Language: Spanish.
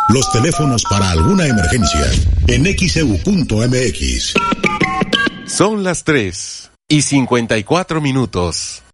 Los teléfonos para alguna emergencia en xeu.mx. Son las 3:54.